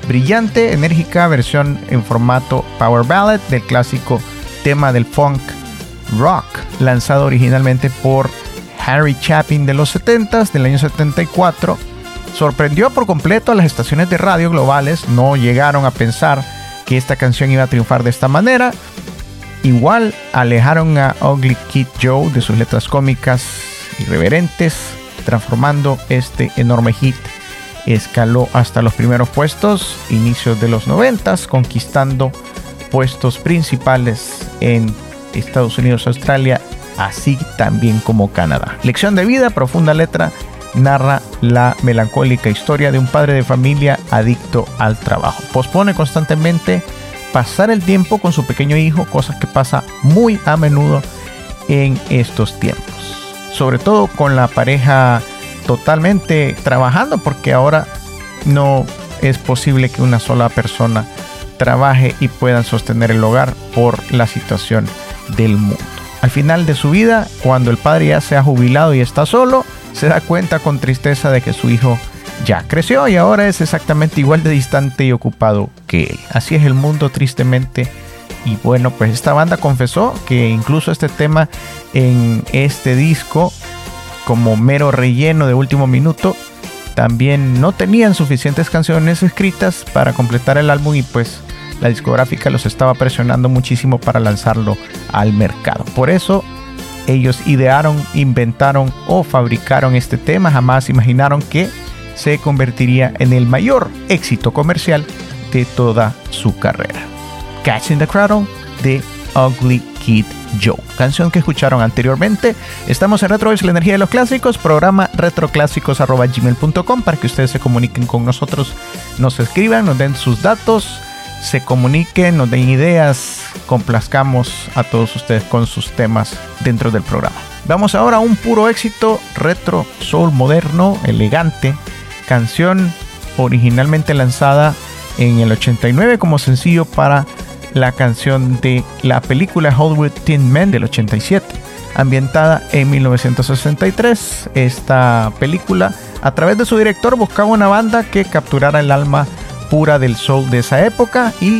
brillante, enérgica versión en formato power ballad del clásico tema del funk rock, lanzado originalmente por Harry Chapin de los 70s, del año 74. Sorprendió por completo a las estaciones de radio globales, no llegaron a pensar que esta canción iba a triunfar de esta manera. Igual alejaron a Ugly Kid Joe de sus letras cómicas irreverentes, transformando este enorme hit. Escaló hasta los primeros puestos, inicios de los 90s, conquistando puestos principales en Estados Unidos, Australia, así también como Canadá. Lección de vida, profunda letra, narra la melancólica historia de un padre de familia adicto al trabajo. Pospone constantemente pasar el tiempo con su pequeño hijo, cosas que pasa muy a menudo en estos tiempos. Sobre todo con la pareja totalmente trabajando, porque ahora no es posible que una sola persona trabaje y puedan sostener el hogar por la situación del mundo. Al final de su vida, cuando el padre ya se ha jubilado y está solo, se da cuenta con tristeza de que su hijo ya creció y ahora es exactamente igual de distante y ocupado que él. Así es el mundo, tristemente. Y bueno, pues esta banda confesó que incluso este tema en este disco, como mero relleno de último minuto, también no tenían suficientes canciones escritas para completar el álbum, y pues la discográfica los estaba presionando muchísimo para lanzarlo al mercado. Por eso ellos idearon, inventaron o fabricaron este tema. Jamás imaginaron que se convertiría en el mayor éxito comercial de toda su carrera. Catching the Cradle de Ugly Kid Joe, canción que escucharon anteriormente. Estamos en Retro Voice, la energía de los clásicos, programa retroclásicos@gmail.com, para que ustedes se comuniquen con nosotros, nos escriban, nos den sus datos, se comuniquen, nos den ideas, complazcamos a todos ustedes con sus temas dentro del programa. Vamos ahora a un puro éxito retro soul moderno, elegante, canción originalmente lanzada en el 89 como sencillo para la canción de la película Hollywood Tin Men del 87, ambientada en 1963. Esta película, a través de su director, buscaba una banda que capturara el alma pura del soul de esa época, y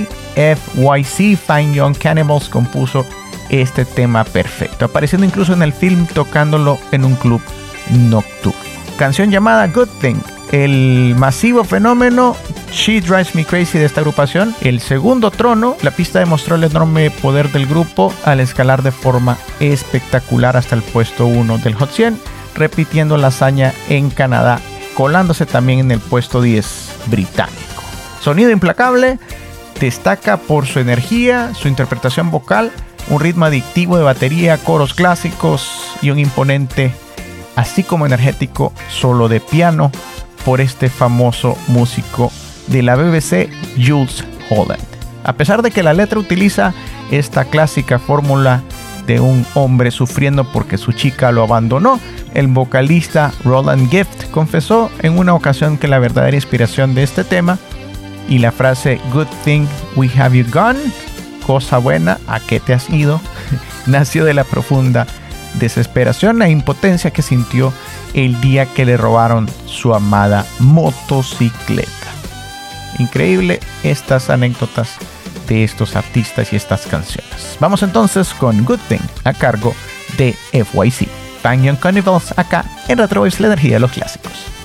FYC, Fine Young Cannibals, compuso este tema perfecto, apareciendo incluso en el film tocándolo en un club nocturno. Canción llamada Good Thing, el masivo fenómeno She Drives Me Crazy de esta agrupación. El segundo trono, la pista demostró el enorme poder del grupo al escalar de forma espectacular hasta el puesto 1 del Hot 100, repitiendo la hazaña en Canadá, colándose también en el puesto 10 británico. Sonido implacable, destaca por su energía, su interpretación vocal, un ritmo adictivo de batería, coros clásicos y un imponente, así como energético, solo de piano por este famoso músico de la BBC, Jools Holland. A pesar de que la letra utiliza esta clásica fórmula de un hombre sufriendo porque su chica lo abandonó, el vocalista Roland Gift confesó en una ocasión que la verdadera inspiración de este tema y la frase "Good thing we have you gone", cosa buena, ¿a qué te has ido?, nació de la profunda desesperación e impotencia que sintió el día que le robaron su amada motocicleta. Increíble estas anécdotas de estos artistas y estas canciones. Vamos entonces con Good Thing, a cargo de FYC. Fine Young Cannibals, acá en Retro Voice, la energía de los clásicos.